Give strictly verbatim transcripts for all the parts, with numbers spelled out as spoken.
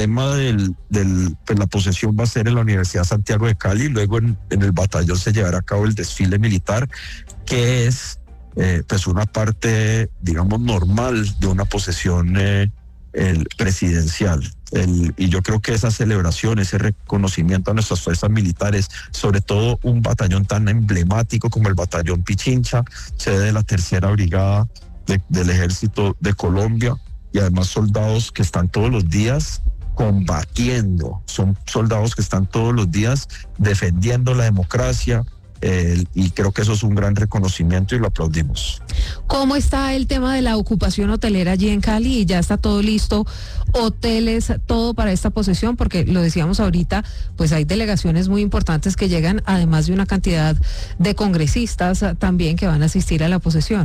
tema del, del pues la posesión va a ser en la Universidad Santiago de Cali, luego en, en el batallón se llevará a cabo el desfile militar, que es eh, pues una parte, digamos, normal de una posesión eh, el presidencial. El, y yo creo que esa celebración, ese reconocimiento a nuestras fuerzas militares, sobre todo un batallón tan emblemático como el batallón Pichincha, sede de la tercera brigada de, del ejército de Colombia, y además soldados que están todos los días combatiendo, son soldados que están todos los días defendiendo la democracia, eh, y creo que eso es un gran reconocimiento y lo aplaudimos. ¿Cómo está el tema de la ocupación hotelera allí en Cali? ¿Ya está todo listo? ¿Hoteles, todo para esta posesión? Porque lo decíamos ahorita, pues hay delegaciones muy importantes que llegan, además de una cantidad de congresistas también que van a asistir a la posesión.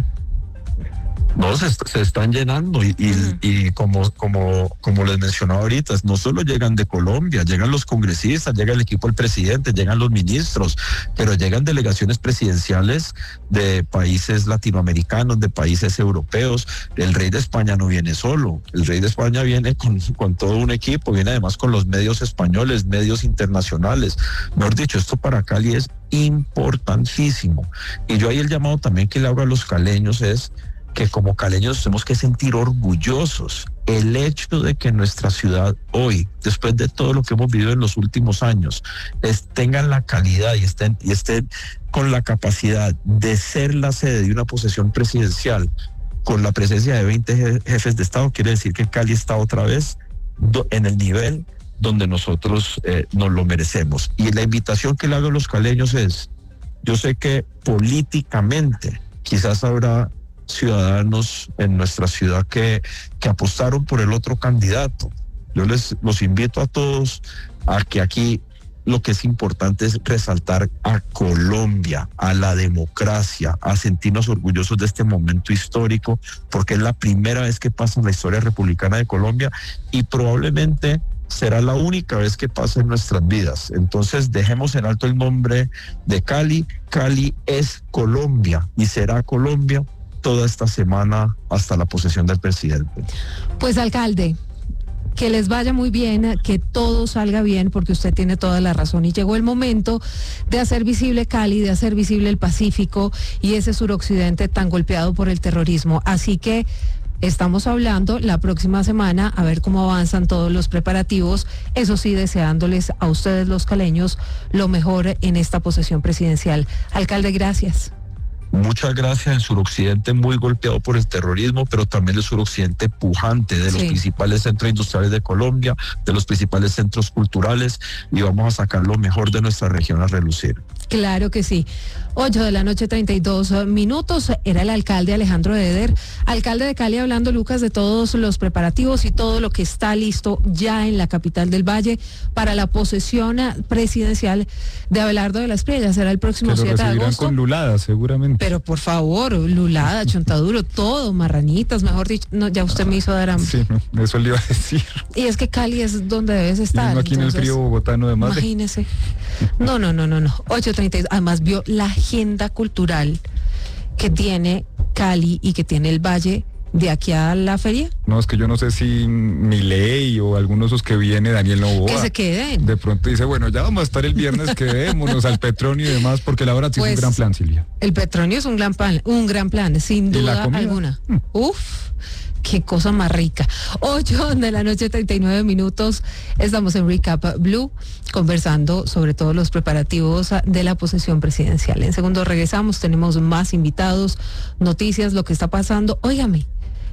No, se, se están llenando y, y, uh-huh. y como, como, como les mencionaba ahorita, no solo llegan de Colombia, llegan los congresistas, llega el equipo del presidente, llegan los ministros, pero llegan delegaciones presidenciales de países latinoamericanos, de países europeos. El rey de España no viene solo, el rey de España viene con, con todo un equipo, viene además con los medios españoles, medios internacionales. Mejor dicho, esto para Cali es importantísimo. Y yo ahí el llamado también que le hago a los caleños es que como caleños tenemos que sentir orgullosos. El hecho de que nuestra ciudad hoy, después de todo lo que hemos vivido en los últimos años, es, tengan la calidad y estén, y estén con la capacidad de ser la sede de una posesión presidencial, con la presencia de veinte jefes de Estado, quiere decir que Cali está otra vez do, en el nivel donde nosotros eh, nos lo merecemos. Y la invitación que le hago a los caleños es, yo sé que políticamente quizás habrá ciudadanos en nuestra ciudad que, que apostaron por el otro candidato. Yo les los invito a todos a que aquí lo que es importante es resaltar a Colombia, a la democracia, a sentirnos orgullosos de este momento histórico, porque es la primera vez que pasa en la historia republicana de Colombia y probablemente será la única vez que pasa en nuestras vidas. Entonces dejemos en alto el nombre de Cali. Cali es Colombia y será Colombia toda esta semana hasta la posesión del presidente. Pues alcalde, que les vaya muy bien, que todo salga bien, porque usted tiene toda la razón y llegó el momento de hacer visible Cali, de hacer visible el Pacífico y ese suroccidente tan golpeado por el terrorismo. Así que estamos hablando la próxima semana a ver cómo avanzan todos los preparativos, eso sí, deseándoles a ustedes los caleños lo mejor en esta posesión presidencial. Alcalde, gracias. Muchas gracias. El suroccidente muy golpeado por el terrorismo, pero también el suroccidente pujante de los sí. principales centros industriales de Colombia, de los principales centros culturales, y vamos a sacar lo mejor de nuestra región a relucir. Claro que sí. ocho de la noche, treinta y dos minutos. Era el alcalde Alejandro Eder, alcalde de Cali, hablando, Lucas, de todos los preparativos y todo lo que está listo ya en la capital del Valle para la posesión presidencial de Abelardo de las Priellas. Será el próximo siete de agosto. Con lulada, seguramente. Pero por favor, lulada, chontaduro, todo, marranitas, mejor dicho. No, ya usted me hizo dar hambre. Sí, eso le iba a decir. Y es que Cali es donde debes estar. Y aquí entonces, en el frío bogotano, además. Imagínese. No, no, no, no, no. ocho treinta y dos. Además vio la agenda cultural que tiene Cali y que tiene el Valle de aquí a la feria. No, es que yo no sé si Milei o alguno de esos que viene, Daniel Noboa, que se queden. De pronto dice, bueno, ya vamos a estar el viernes, quedémonos al Petronio y demás, porque la verdad sí pues, es un gran plan, Silvia. El Petronio es un gran plan, un gran plan, sin duda alguna. Mm. Uf. Qué cosa más rica. ocho de la noche, treinta y nueve minutos. Estamos en Recap Blue, conversando sobre todos los preparativos de la posesión presidencial. En segundo regresamos, tenemos más invitados, noticias, lo que está pasando. Óigame,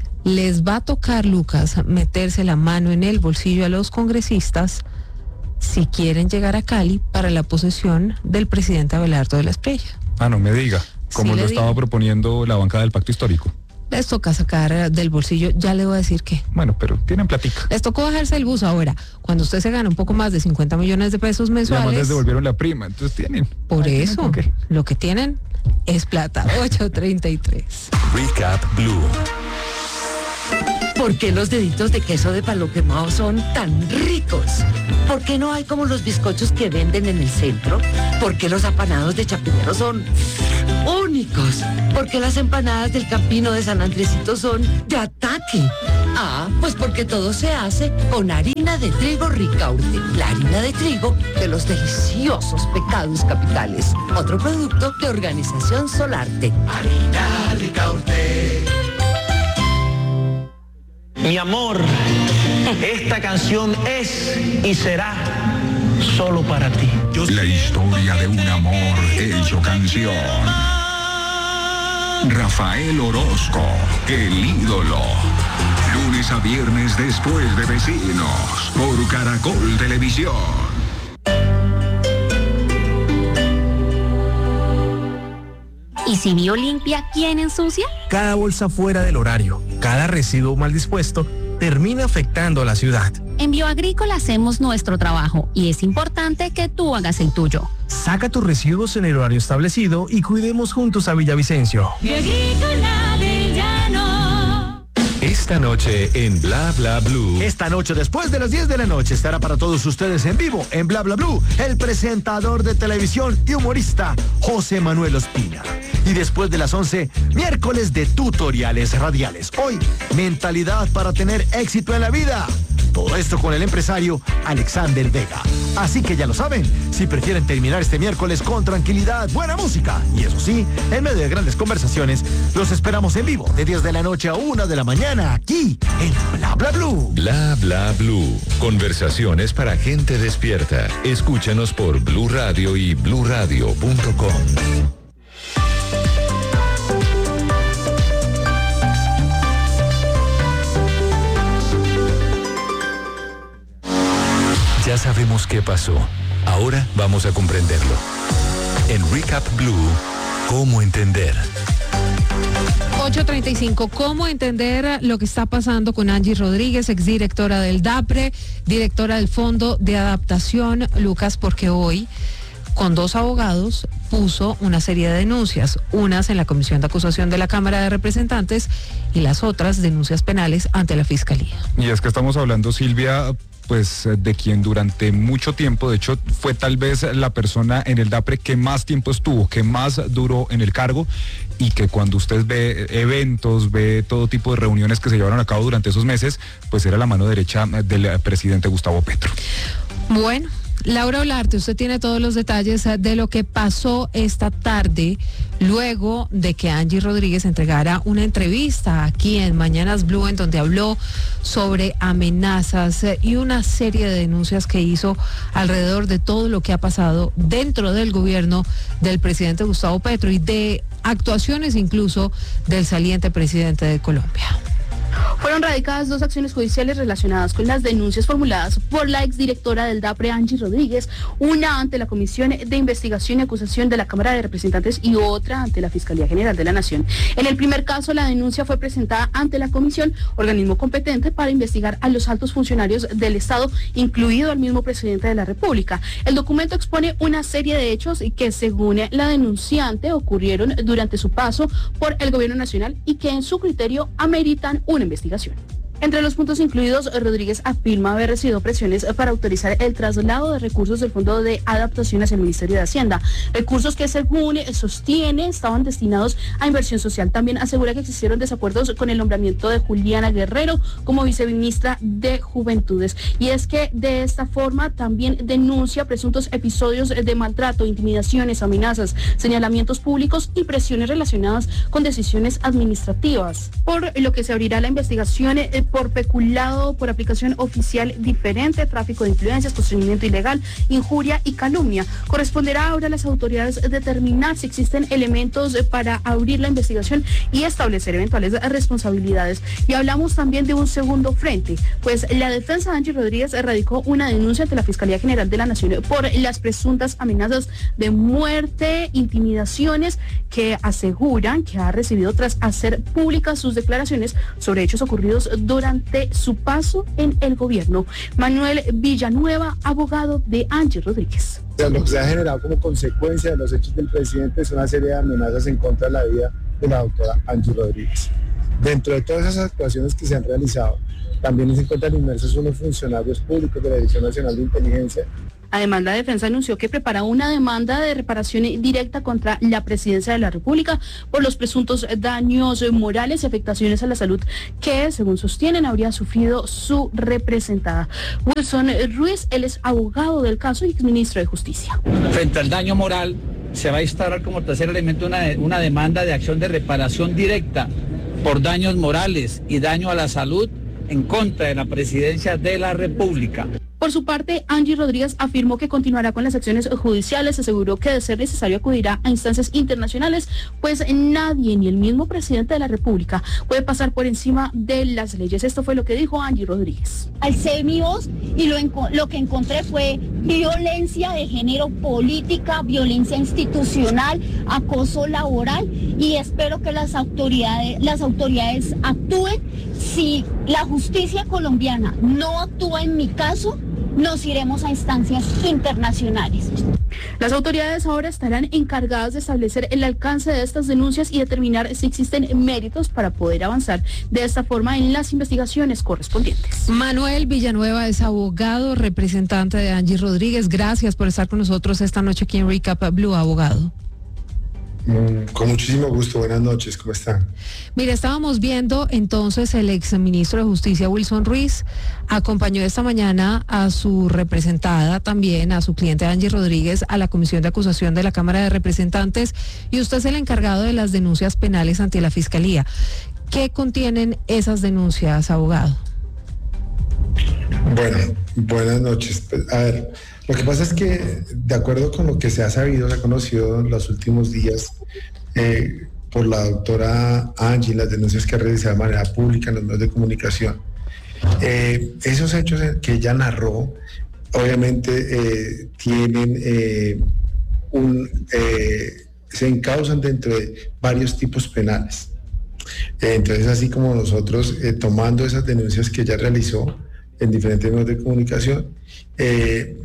les va a tocar, Lucas, meterse la mano en el bolsillo a los congresistas si quieren llegar a Cali para la posesión del presidente Abelardo de las Priellas. Ah, no me diga, como sí lo estaba digo. proponiendo la bancada del Pacto Histórico. Les toca sacar del bolsillo, ya le voy a decir qué. Bueno, pero tienen platica. Les tocó bajarse el bus ahora. Cuando usted se gana un poco más de cincuenta millones de pesos mensuales. Y además les devolvieron la prima, entonces tienen. Por Ay, eso, lo que tienen es plata. ocho treinta y tres. Recap Blue. ¿Por qué los deditos de queso de palo quemado son tan ricos? ¿Por qué no hay como los bizcochos que venden en el centro? ¿Por qué los apanados de Chapinero son únicos, porque las empanadas del Campino de San Andresito son de ataque. Ah, pues porque todo se hace con harina de trigo Ricaurte, la harina de trigo de los deliciosos pecados capitales. Otro producto de Organización Solarte. Harina Ricaurte. Mi amor, esta canción es y será solo para ti. La historia de un amor hecho canción. Rafael Orozco, el ídolo. Lunes a viernes después de Vecinos, por Caracol Televisión. ¿Y si Biolimpia, quién ensucia? Cada bolsa fuera del horario, cada residuo mal dispuesto, termina afectando a la ciudad. En Bioagrícola hacemos nuestro trabajo y es importante que tú hagas el tuyo. Saca tus residuos en el horario establecido y cuidemos juntos a Villavicencio. Bioagrícola del Llano. Esta noche en Bla Bla Blue. Esta noche, después de las diez de la noche, estará para todos ustedes en vivo en Bla Bla Blue el presentador de televisión y humorista José Manuel Ospina. Y después de las once, miércoles de tutoriales radiales. Hoy, mentalidad para tener éxito en la vida. Todo esto con el empresario Alexander Vega. Así que ya lo saben, si prefieren terminar este miércoles con tranquilidad, buena música y eso sí, en medio de grandes conversaciones, los esperamos en vivo de diez de la noche a una de la mañana aquí en Bla Bla Blue. Bla Bla Blue. Conversaciones para gente despierta. Escúchanos por Blue Radio y blue radio punto com. Ya sabemos qué pasó. Ahora vamos a comprenderlo. En Recap Blue, ¿cómo entender? ocho treinta y cinco, ¿cómo entender lo que está pasando con Angie Rodríguez, exdirectora del DAPRE, directora del Fondo de Adaptación? Lucas, porque hoy, con dos abogados, puso una serie de denuncias, unas en la Comisión de Acusación de la Cámara de Representantes y las otras denuncias penales ante la Fiscalía. Y es que estamos hablando, Silvia, pues de quien durante mucho tiempo, de hecho fue tal vez la persona en el DAPRE que más tiempo estuvo, que más duró en el cargo, y que cuando usted ve eventos, ve todo tipo de reuniones que se llevaron a cabo durante esos meses, pues era la mano derecha del presidente Gustavo Petro. Bueno, Laura Olarte, usted tiene todos los detalles de lo que pasó esta tarde luego de que Angie Rodríguez entregara una entrevista aquí en Mañanas Blue, en donde habló sobre amenazas y una serie de denuncias que hizo alrededor de todo lo que ha pasado dentro del gobierno del presidente Gustavo Petro y de actuaciones incluso del saliente presidente de Colombia. Fueron radicadas dos acciones judiciales relacionadas con las denuncias formuladas por la exdirectora del DAPRE, Angie Rodríguez, una ante la Comisión de Investigación y Acusación de la Cámara de Representantes y otra ante la Fiscalía General de la Nación. En el primer caso, la denuncia fue presentada ante la Comisión, organismo competente para investigar a los altos funcionarios del Estado, incluido al mismo presidente de la República. El documento expone una serie de hechos que, según la denunciante, ocurrieron durante su paso por el Gobierno Nacional y que, en su criterio, ameritan una investigación. Entre los puntos incluidos, Rodríguez afirma haber recibido presiones para autorizar el traslado de recursos del Fondo de Adaptación hacia el Ministerio de Hacienda, recursos que, según sostiene, estaban destinados a inversión social. También asegura que existieron desacuerdos con el nombramiento de Juliana Guerrero como viceministra de Juventudes. Y es que de esta forma también denuncia presuntos episodios de maltrato, intimidaciones, amenazas, señalamientos públicos y presiones relacionadas con decisiones administrativas, por lo que se abrirá la investigación eh, por peculado, por aplicación oficial diferente, tráfico de influencias, constreñimiento ilegal, injuria y calumnia. Corresponderá ahora a las autoridades determinar si existen elementos para abrir la investigación y establecer eventuales responsabilidades. Y hablamos también de un segundo frente, pues la defensa de Angie Rodríguez radicó una denuncia ante la Fiscalía General de la Nación por las presuntas amenazas de muerte, intimidaciones que aseguran que ha recibido tras hacer públicas sus declaraciones sobre hechos ocurridos durante su paso en el gobierno. Manuel Villanueva, abogado de Angie Rodríguez. Lo que se ha generado como consecuencia de los hechos del presidente es una serie de amenazas en contra de la vida de la doctora Angie Rodríguez. Dentro de todas esas actuaciones que se han realizado, también se encuentran inmersos unos funcionarios públicos de la Dirección Nacional de Inteligencia. Además, la defensa anunció que prepara una demanda de reparación directa contra la presidencia de la República por los presuntos daños morales y afectaciones a la salud que, según sostienen, habría sufrido su representada. Wilson Ruiz, él es abogado del caso y exministro de Justicia. Frente al daño moral, se va a instaurar como tercer elemento una, una demanda de acción de reparación directa por daños morales y daño a la salud en contra de la presidencia de la República. Por su parte, Angie Rodríguez afirmó que continuará con las acciones judiciales, aseguró que de ser necesario acudirá a instancias internacionales, pues nadie, ni el mismo presidente de la República, puede pasar por encima de las leyes. Esto fue lo que dijo Angie Rodríguez. Alcé mi voz y lo, lo que encontré fue violencia de género, política, violencia institucional, acoso laboral, y espero que las autoridades, las autoridades actúen. Si la justicia colombiana no actúa en mi caso, nos iremos a instancias internacionales. Las autoridades ahora estarán encargadas de establecer el alcance de estas denuncias y determinar si existen méritos para poder avanzar de esta forma en las investigaciones correspondientes. Manuel Villanueva es abogado, representante de Angie Rodríguez. Gracias por estar con nosotros esta noche aquí en Recap Blue, abogado. Mm, con muchísimo gusto, buenas noches, ¿cómo están? Mira, estábamos viendo entonces el exministro de Justicia Wilson Ruiz acompañó esta mañana a su representada también, a su cliente Angie Rodríguez, a la Comisión de Acusación de la Cámara de Representantes, y usted es el encargado de las denuncias penales ante la Fiscalía. ¿Qué contienen esas denuncias, abogado? Bueno, buenas noches. Pues, a ver, lo que pasa es que, de acuerdo con lo que se ha sabido, se ha conocido en los últimos días eh, por la doctora Angie, las denuncias que ha realizado de manera pública en los medios de comunicación, eh, esos hechos que ella narró, obviamente eh, tienen eh, un, eh, se encausan dentro de varios tipos penales. Eh, entonces, así como nosotros, eh, tomando esas denuncias que ella realizó en diferentes medios de comunicación, eh,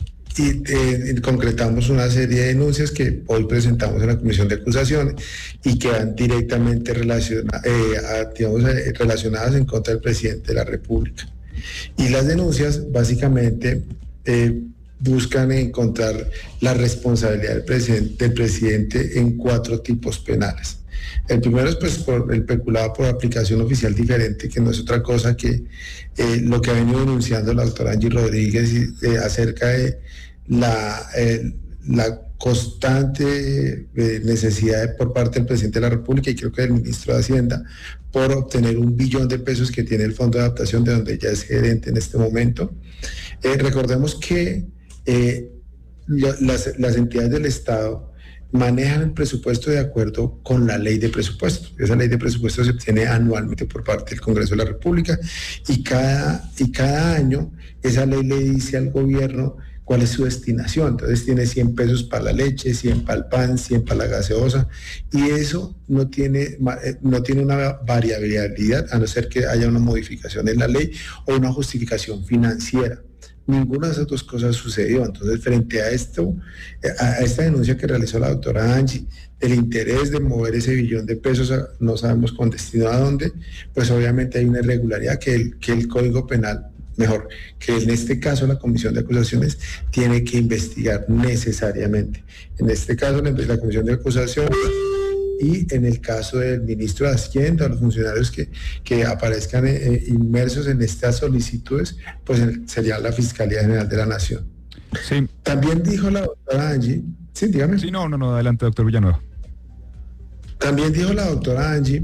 y eh, concretamos una serie de denuncias que hoy presentamos en la Comisión de Acusaciones y que van directamente relaciona, eh, a, digamos, eh, relacionadas en contra del presidente de la República. Y las denuncias básicamente eh, buscan encontrar la responsabilidad del presidente, del presidente en cuatro tipos penales. El primero es pues por el peculado por aplicación oficial diferente, que no es otra cosa que eh, lo que ha venido denunciando la doctora Angie Rodríguez eh, acerca de la, eh, la constante eh, necesidad de, por parte del presidente de la República y creo que del ministro de Hacienda por obtener un billón de pesos que tiene el Fondo de Adaptación, de donde ella es gerente en este momento. Eh, recordemos que eh, lo, las, las entidades del Estado manejan el presupuesto de acuerdo con la ley de presupuesto. Esa ley de presupuesto se obtiene anualmente por parte del Congreso de la República y cada, y cada año esa ley le dice al gobierno cuál es su destinación. Entonces tiene cien pesos para la leche, cien para el pan, cien para la gaseosa, y eso no tiene, no tiene una variabilidad a no ser que haya una modificación en la ley o una justificación financiera. Ninguna de esas dos cosas sucedió. Entonces, frente a esto, a esta denuncia que realizó la doctora Angie, el interés de mover ese billón de pesos, a, no sabemos con destino a dónde, pues obviamente hay una irregularidad que el, que el Código Penal, mejor, que en este caso la Comisión de Acusaciones tiene que investigar necesariamente. En este caso, la, la Comisión de Acusaciones y en el caso del ministro de Hacienda, los funcionarios que, que aparezcan eh, inmersos en estas solicitudes, pues sería la Fiscalía General de la Nación. Sí. También dijo la doctora Angie, sí, dígame. Sí, no, no, no, adelante, doctor Villanueva. También dijo la doctora Angie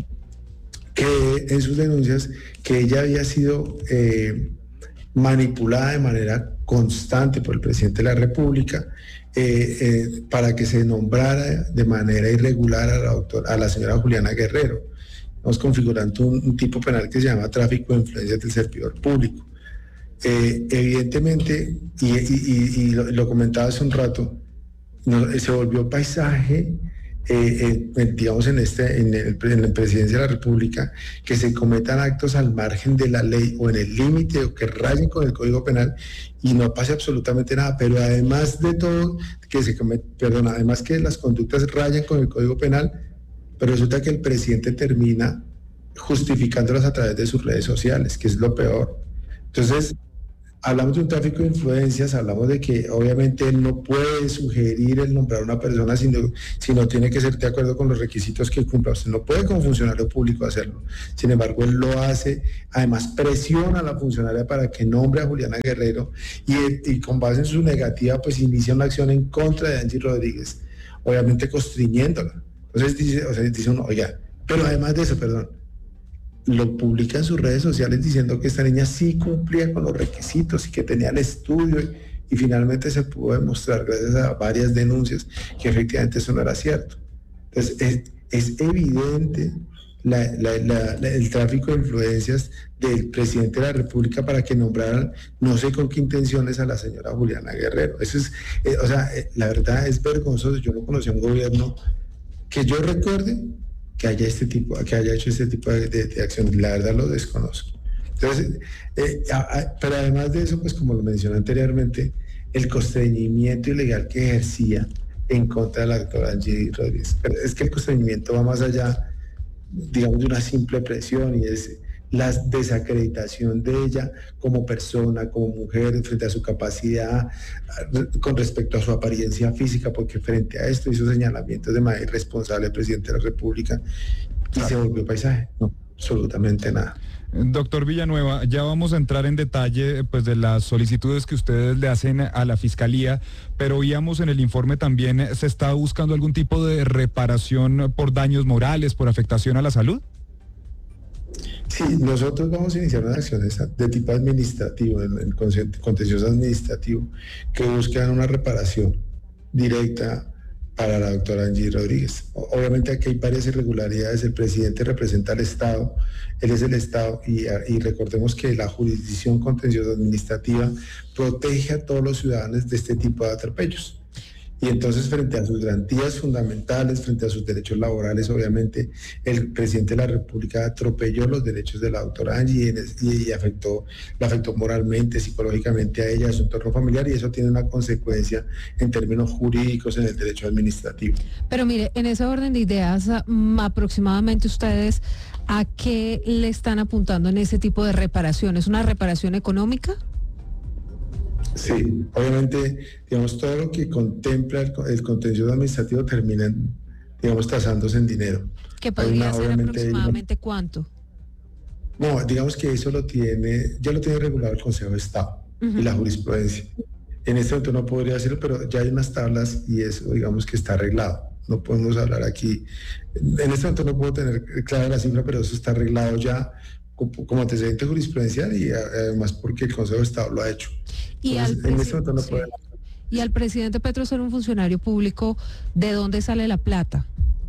que en sus denuncias que ella había sido eh, manipulada de manera constante por el presidente de la República eh, eh, para que se nombrara de manera irregular a la, doctora, a la señora Juliana Guerrero. Estamos configurando un, un tipo penal que se llama tráfico de influencias del servidor público. Eh, evidentemente, y, y, y, y lo, lo comentaba hace un rato, no, se volvió paisaje, eh, eh, digamos, en, este, en, el, en la presidencia de la República, que se cometan actos al margen de la ley o en el límite o que rayen con el Código Penal y no pase absolutamente nada, pero además de todo, que se cometa, perdón, además que las conductas rayen con el Código Penal, pero resulta que el presidente termina justificándolas a través de sus redes sociales, que es lo peor. Entonces, hablamos de un tráfico de influencias, hablamos de que obviamente él no puede sugerir el nombrar a una persona si no, si no tiene que ser de acuerdo con los requisitos que cumpla. Usted no puede como funcionario público hacerlo. Sin embargo, él lo hace, además presiona a la funcionaria para que nombre a Juliana Guerrero y, y con base en su negativa, pues inicia una acción en contra de Angie Rodríguez, obviamente constriñéndola. Entonces dice, o sea, dice uno, oiga, pero además de eso, perdón, lo publica en sus redes sociales diciendo que esta niña sí cumplía con los requisitos y que tenía el estudio y, y finalmente se pudo demostrar gracias a varias denuncias que efectivamente eso no era cierto. Entonces es, es evidente la, la, la, la, el tráfico de influencias del presidente de la República para que nombraran, no sé con qué intenciones, a la señora Juliana Guerrero. Eso es, eh, o sea, eh, la verdad es vergonzoso. Yo no conocí a un gobierno que yo recuerde que haya este tipo, que haya hecho este tipo de, de, de acciones. La verdad lo desconozco. Entonces, eh, a, a, pero además de eso, pues como lo mencioné anteriormente, el constreñimiento ilegal que ejercía en contra de la doctora Angie Rodríguez. Pero es que el constreñimiento va más allá, digamos, de una simple presión, y es la desacreditación de ella como persona, como mujer, frente a su capacidad, con respecto a su apariencia física, porque frente a esto hizo señalamientos de manera irresponsable el presidente de la República y se volvió paisaje. No, absolutamente nada. Doctor Villanueva, ya vamos a entrar en detalle pues de las solicitudes que ustedes le hacen a la Fiscalía, pero oíamos en el informe también, ¿se está buscando algún tipo de reparación por daños morales, por afectación a la salud? Sí, nosotros vamos a iniciar unas acciones de tipo administrativo, en el contencioso administrativo, que buscan una reparación directa para la doctora Angie Rodríguez. Obviamente aquí hay varias irregularidades, el presidente representa al Estado, él es el Estado, y, y recordemos que la jurisdicción contenciosa administrativa protege a todos los ciudadanos de este tipo de atropellos. Y entonces, frente a sus garantías fundamentales, frente a sus derechos laborales, obviamente el presidente de la República atropelló los derechos de la doctora Angie y, y afectó, la afectó moralmente, psicológicamente a ella, a su entorno familiar, y eso tiene una consecuencia en términos jurídicos en el derecho administrativo. Pero mire, en ese orden de ideas, aproximadamente ustedes, ¿a qué le están apuntando en ese tipo de reparación? ¿Es una reparación económica? Sí, obviamente, digamos, todo lo que contempla el, el contencioso administrativo termina, digamos, tasándose en dinero. ¿Qué podría una, ser aproximadamente una, cuánto? No, digamos que eso lo tiene, ya lo tiene regulado el Consejo de Estado uh-huh. y la jurisprudencia. En este momento no podría decirlo, pero ya hay unas tablas y eso, digamos, que está arreglado. No podemos hablar aquí. En este momento no puedo tener clara la cifra, pero eso está arreglado ya como antecedente jurisprudencial y además porque el Consejo de Estado lo ha hecho. Y, Entonces, al, en este momento no sí. puede... y al presidente Petro ser un funcionario público, ¿de dónde sale la plata?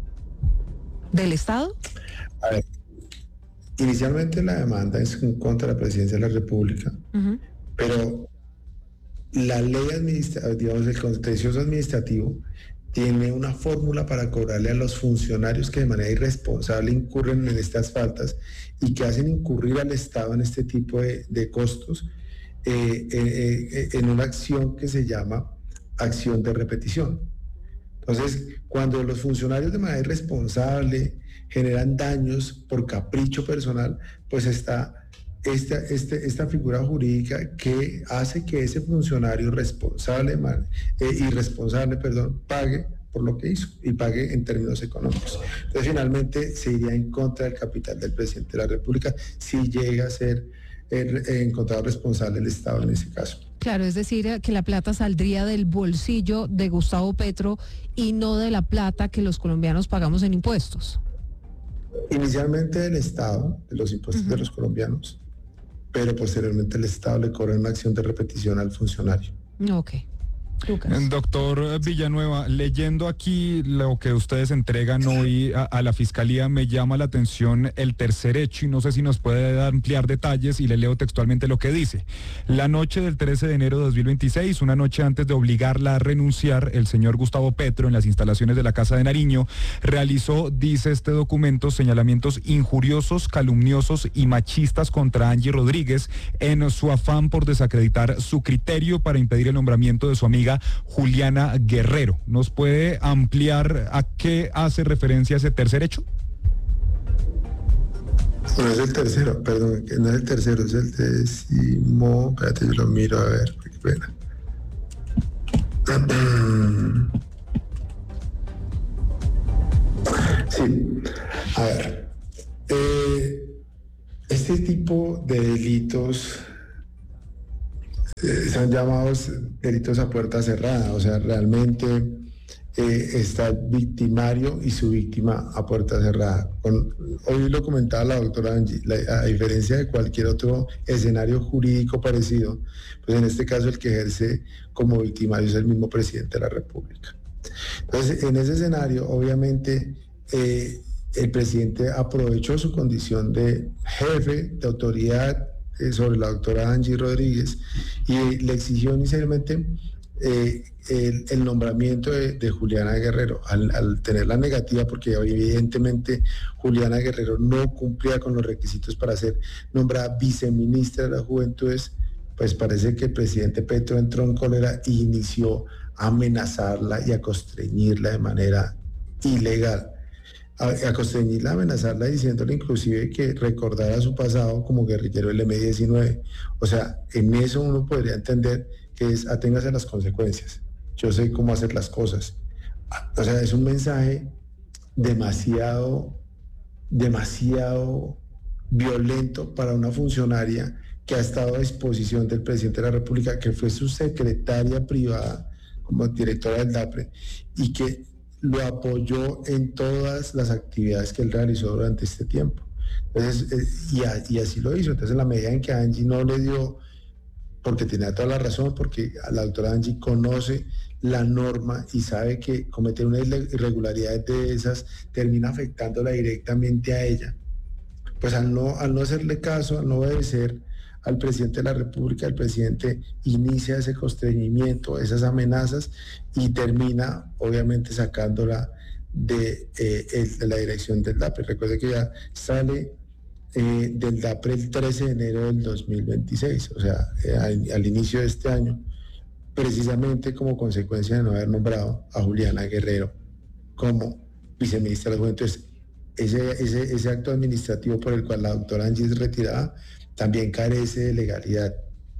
¿Del Estado? A ver, inicialmente la demanda es en contra de la presidencia de la República, uh-huh. pero la ley administrativa, digamos, el contencioso administrativo tiene una fórmula para cobrarle a los funcionarios que de manera irresponsable incurren en estas faltas y que hacen incurrir al Estado en este tipo de, de costos eh, eh, eh, en una acción que se llama acción de repetición. Entonces, cuando los funcionarios de manera irresponsable generan daños por capricho personal, pues está esta, este, esta figura jurídica que hace que ese funcionario responsable, eh, irresponsable, perdón, pague por lo que hizo y pague en términos económicos. Entonces, finalmente se iría en contra del capital del presidente de la República si llega a ser eh, encontrado responsable el Estado en ese caso. Claro, es decir, que la plata saldría del bolsillo de Gustavo Petro y no de la plata que los colombianos pagamos en impuestos. Inicialmente del Estado, de los impuestos uh-huh. de los colombianos, pero posteriormente el Estado le cobra una acción de repetición al funcionario. Ok. Lucas. Doctor Villanueva, leyendo aquí lo que ustedes entregan hoy a, a la Fiscalía, me llama la atención el tercer hecho y no sé si nos puede ampliar detalles y le leo textualmente lo que dice. La noche del trece de enero de dos mil veintiséis, una noche antes de obligarla a renunciar, el señor Gustavo Petro en las instalaciones de la Casa de Nariño realizó, dice este documento, señalamientos injuriosos, calumniosos y machistas contra Angie Rodríguez en su afán por desacreditar su criterio para impedir el nombramiento de su amiga Juliana Guerrero. ¿Nos puede ampliar a qué hace referencia ese tercer hecho? No es el tercero, perdón, que no es el tercero, es el décimo. Espérate, yo lo miro a ver, qué pena. Sí, a ver. Eh, este tipo de delitos eh, son llamados delitos a puerta cerrada, o sea, realmente eh, está el victimario y su víctima a puerta cerrada. Con, hoy lo comentaba la doctora Angie, la, a diferencia de cualquier otro escenario jurídico parecido, pues en este caso el que ejerce como victimario es el mismo presidente de la República. Entonces, en ese escenario, obviamente, eh, el presidente aprovechó su condición de jefe de autoridad eh, sobre la doctora Angie Rodríguez y le exigió inicialmente eh, el, el nombramiento de, de Juliana Guerrero. Al, al tener la negativa, porque evidentemente Juliana Guerrero no cumplía con los requisitos para ser nombrada viceministra de las Juventudes, pues parece que el presidente Petro entró en cólera e inició a amenazarla y a constreñirla de manera ilegal. A, a constreñirla, a amenazarla, diciéndole inclusive que recordara su pasado como guerrillero del eme diecinueve. O sea, en eso uno podría entender que es aténgase a las consecuencias. Yo sé cómo hacer las cosas. O sea, es un mensaje demasiado, demasiado violento para una funcionaria que ha estado a disposición del presidente de la República, que fue su secretaria privada como directora del DAPRE y que lo apoyó en todas las actividades que él realizó durante este tiempo. Entonces, eh, y, a, y así lo hizo. Entonces, en la medida en que Angie no le dio, porque tenía toda la razón, porque la doctora Angie conoce la norma y sabe que cometer una irregularidad de esas termina afectándola directamente a ella, pues al no, al no hacerle caso, al no obedecer al presidente de la República, el presidente inicia ese constreñimiento, esas amenazas y termina obviamente sacándola de, eh, el, de la dirección del DAPRE. Recuerde que ya sale eh, del DAPRE el trece de enero del dos mil veintiséis, o sea, eh, al, al inicio de este año, precisamente como consecuencia de no haber nombrado a Juliana Guerrero como viceministra de la Juventud. Ese, ese, ese acto administrativo por el cual la doctora Angie es retirada también carece de legalidad.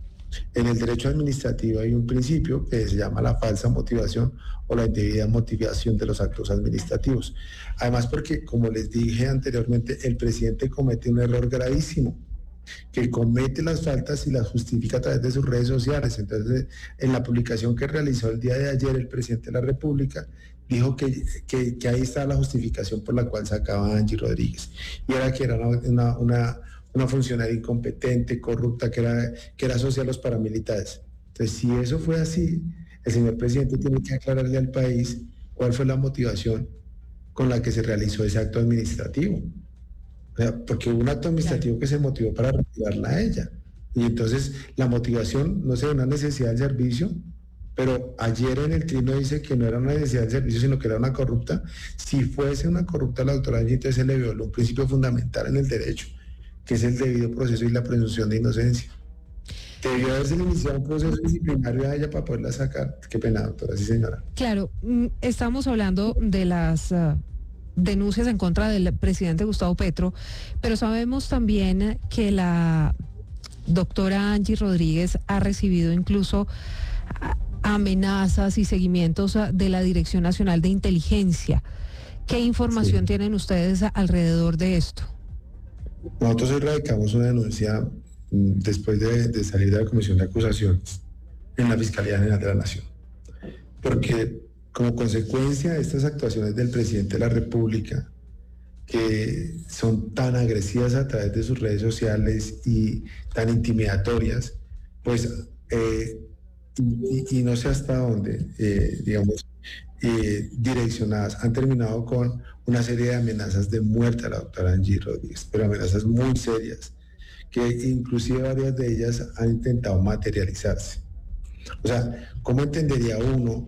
En el derecho administrativo hay un principio que se llama la falsa motivación o la indebida motivación de los actos administrativos. Además, porque, como les dije anteriormente, el presidente comete un error gravísimo, que comete las faltas y las justifica a través de sus redes sociales. Entonces, en la publicación que realizó el día de ayer el presidente de la República, dijo que, que, que ahí está la justificación por la cual sacaba a Angie Rodríguez. Y era que era una... una, una una funcionaria incompetente, corrupta, que era, que era socia de los paramilitares. Entonces, si eso fue así, el señor presidente tiene que aclararle al país cuál fue la motivación con la que se realizó ese acto administrativo. O sea, porque hubo un acto administrativo que se motivó para retirarla a ella. Y entonces, la motivación, no sé, una necesidad del servicio, pero ayer en el trino dice que no era una necesidad del servicio, sino que era una corrupta. Si fuese una corrupta la doctora Angie, entonces se le violó un principio fundamental en el derecho, que es el debido proceso y la presunción de inocencia. Debió haberse iniciado un proceso disciplinario a ella para poderla sacar. Qué pena, doctora, sí señora. Claro, estamos hablando de las uh, denuncias en contra del presidente Gustavo Petro, pero sabemos también que la doctora Angie Rodríguez ha recibido incluso amenazas y seguimientos de la Dirección Nacional de Inteligencia. ¿Qué información sí. tienen ustedes alrededor de esto? Nosotros hoy radicamos una denuncia después de, de salir de la Comisión de Acusaciones en la Fiscalía General de la Nación, porque como consecuencia de estas actuaciones del presidente de la República, que son tan agresivas a través de sus redes sociales y tan intimidatorias, pues, eh, y, y no sé hasta dónde, eh, digamos, eh, direccionadas, han terminado con una serie de amenazas de muerte a la doctora Angie Rodríguez, pero amenazas muy serias, que inclusive varias de ellas han intentado materializarse. O sea, ¿cómo entendería uno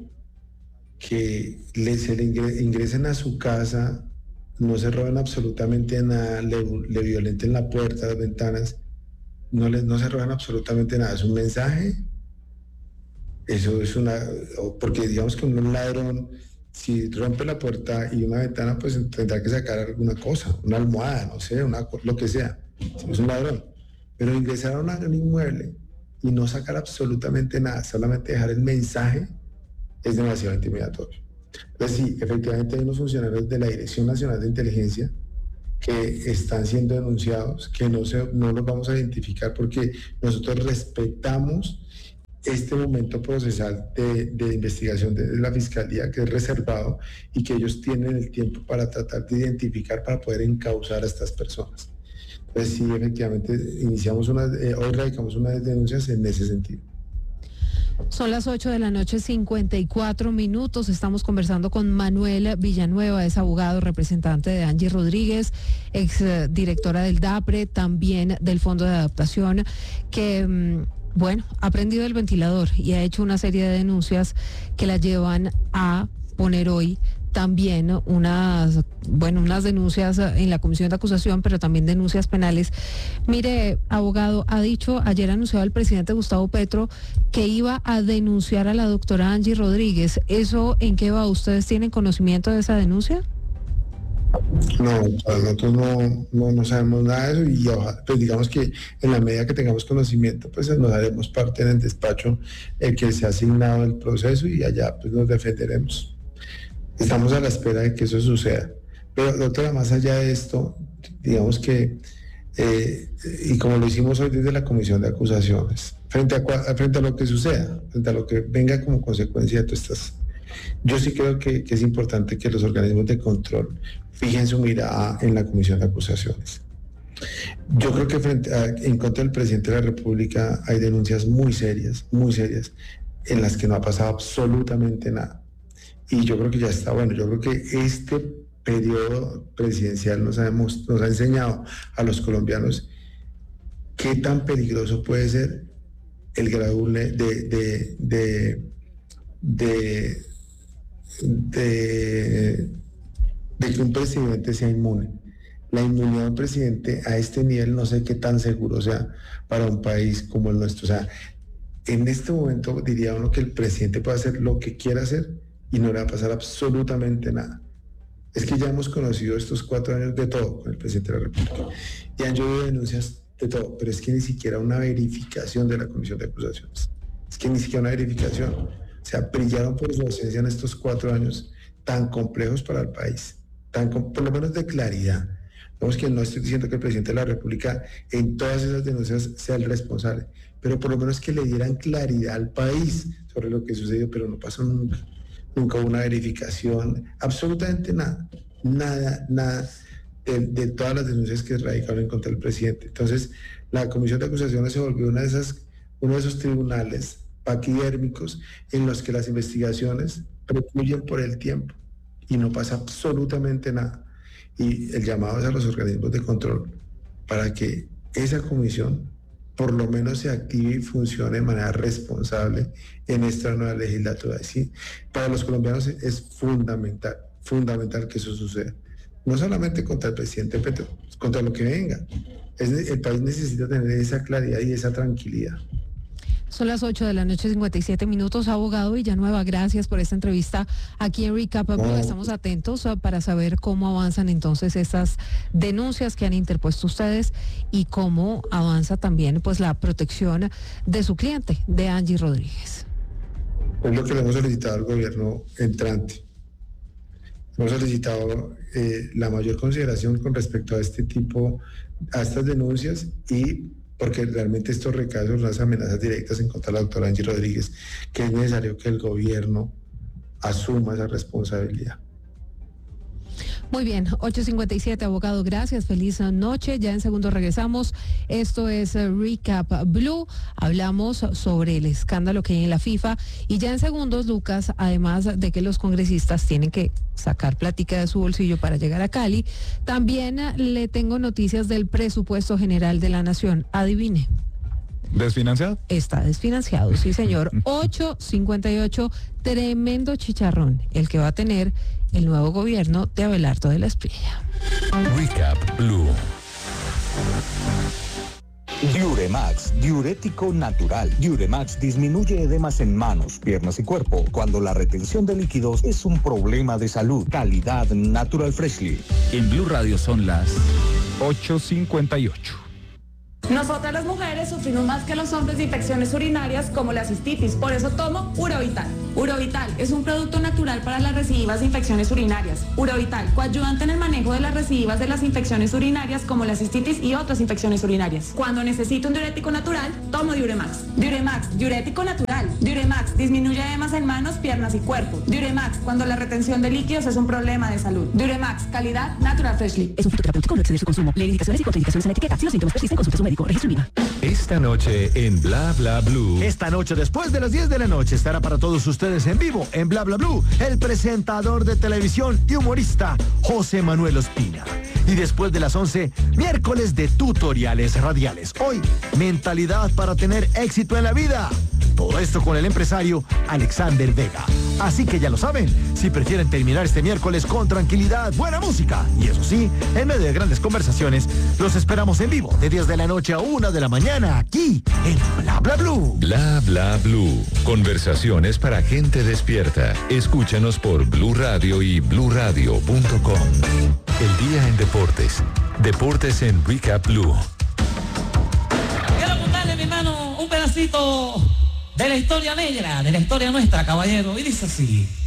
que le, se le ingre, ingresen a su casa, no se roben absolutamente nada, le, le violenten la puerta, las ventanas, no, le, no se roban absolutamente nada? ¿Es un mensaje? Eso es una... Porque digamos que un ladrón si rompe la puerta y una ventana, pues tendrá que sacar alguna cosa, una almohada, no sé, una, lo que sea, si es un ladrón. Pero ingresar a un inmueble y no sacar absolutamente nada, solamente dejar el mensaje, es demasiado intimidatorio. Entonces sí, efectivamente hay unos funcionarios de la Dirección Nacional de Inteligencia que están siendo denunciados, que no, se, no los vamos a identificar porque nosotros respetamos este momento procesal de, de investigación de la Fiscalía, que es reservado y que ellos tienen el tiempo para tratar de identificar, para poder encauzar a estas personas. Entonces sí, efectivamente, iniciamos una, eh, hoy radicamos unas denuncias en ese sentido. Son las ocho de la noche, cincuenta y cuatro minutos. Estamos conversando con Manuel Villanueva, es abogado, representante de Angie Rodríguez, ex directora del DAPRE, también del Fondo de Adaptación, que, bueno, ha prendido el ventilador y ha hecho una serie de denuncias que la llevan a poner hoy también unas, bueno, unas denuncias en la comisión de acusación, pero también denuncias penales. Mire, abogado, ha dicho, ayer anunciaba el presidente Gustavo Petro que iba a denunciar a la doctora Angie Rodríguez. ¿Eso en qué va? ¿Ustedes tienen conocimiento de esa denuncia? No, nosotros no, no, no sabemos nada de eso y ojalá, pues digamos que en la medida que tengamos conocimiento, pues nos haremos parte en el despacho el que se ha asignado el proceso y allá pues nos defenderemos. Estamos a la espera de que eso suceda. Pero, doctora, más allá de esto, digamos que, eh, y como lo hicimos hoy desde la Comisión de Acusaciones, frente a, frente a lo que suceda, frente a lo que venga como consecuencia de todas estas, yo sí creo que, que es importante que los organismos de control fijen su mirada en la Comisión de Acusaciones. Yo creo que frente a, en contra del presidente de la República hay denuncias muy serias, muy serias, en las que no ha pasado absolutamente nada. Y yo creo que ya está bueno. Yo creo que este periodo presidencial nos ha, nos ha enseñado a los colombianos qué tan peligroso puede ser el grado de, de, de, de, de, de que un presidente sea inmune. La inmunidad de un presidente a este nivel no sé qué tan seguro sea para un país como el nuestro. O sea, en este momento diría uno que el presidente puede hacer lo que quiera hacer y no le va a pasar absolutamente nada. Es que ya hemos conocido estos cuatro años de todo con el presidente de la República y han llovido denuncias de todo, pero es que ni siquiera una verificación de la Comisión de Acusaciones, es que ni siquiera una verificación. O sea, brillaron por su ausencia en estos cuatro años tan complejos para el país, tan, por lo menos de claridad. Vamos, que no estoy diciendo que el presidente de la República en todas esas denuncias sea el responsable, pero por lo menos que le dieran claridad al país sobre lo que sucedió, pero no pasó nunca. Nunca hubo una verificación, absolutamente nada, nada, nada de, de todas las denuncias que radicaron en contra del presidente. Entonces, la Comisión de Acusaciones se volvió una de esas, uno de esos tribunales paquidérmicos en los que las investigaciones precluyen por el tiempo y no pasa absolutamente nada. Y el llamado es a los organismos de control para que esa comisión por lo menos se active y funcione de manera responsable en esta nueva legislatura. ¿Sí? Para los colombianos es fundamental, fundamental que eso suceda. No solamente contra el presidente Petro, contra lo que venga. Es, el país necesita tener esa claridad y esa tranquilidad. Son las ocho de la noche, cincuenta y siete minutos. Abogado Villanueva, gracias por esta entrevista aquí en Recap Blue. Oh. Estamos atentos para saber cómo avanzan entonces estas denuncias que han interpuesto ustedes y cómo avanza también pues la protección de su cliente, de Angie Rodríguez. Es lo que le hemos solicitado al gobierno entrante. Hemos solicitado eh, la mayor consideración con respecto a este tipo, a estas denuncias y porque realmente estos recae sobre las amenazas directas en contra de la doctora Angie Rodríguez, que es necesario que el gobierno asuma esa responsabilidad. Muy bien, ocho cincuenta y siete, abogado, gracias, feliz noche. Ya en segundo regresamos. Esto es Recap Blue. Hablamos sobre el escándalo que hay en la FIFA y ya en segundos, Lucas, además de que los congresistas tienen que sacar plática de su bolsillo para llegar a Cali, también le tengo noticias del presupuesto general de la Nación. Adivine. ¿Desfinanciado? Está desfinanciado, sí señor. ocho cincuenta y ocho, tremendo chicharrón el que va a tener el nuevo gobierno de Abelardo de la Espriella. Recap Blue. Diuremax, diurético natural. Diuremax disminuye edemas en manos, piernas y cuerpo cuando la retención de líquidos es un problema de salud. Calidad Natural Freshly. En Blue Radio son las ocho cincuenta y ocho. Nosotras las mujeres sufrimos más que los hombres de infecciones urinarias como la cistitis, por eso tomo Urovital. Urovital es un producto natural para las recidivas de infecciones urinarias. Urovital, coayudante en el manejo de las recidivas de las infecciones urinarias como la cistitis y otras infecciones urinarias. Cuando necesito un diurético natural, tomo Diuremax. Diuremax, diurético natural. Diuremax, disminuye edemas en manos, piernas y cuerpo. Diuremax, cuando la retención de líquidos es un problema de salud. Diuremax, calidad Natural Freshly. Es un fitoterapéutico, no exceder su consumo. Lee indicaciones y contraindicaciones en la etiqueta. Si los síntomas persisten, consulte a su médico. Registro INVIMA. Esta noche en Bla Bla Blue. Esta noche después de las diez de la noche estará para todos ustedes en vivo en Bla Bla Blue el presentador de televisión y humorista José Manuel Ospina. Y después de las once, miércoles de tutoriales radiales. Hoy, mentalidad para tener éxito en la vida. Todo esto con el empresario Alexander Vega. Así que ya lo saben, si prefieren terminar este miércoles con tranquilidad, buena música y eso sí, en medio de grandes conversaciones, los esperamos en vivo de diez de la noche a una de la mañana aquí en Bla Bla Blue. Bla Bla Blue. Conversaciones para gente despierta. Escúchanos por Blue Radio y blue radio punto com. El día en deportes. Deportes en Recap Blue. Quiero apuntarle, mi hermano, un pedacito de la historia negra, de la historia nuestra, caballero. Y dice así.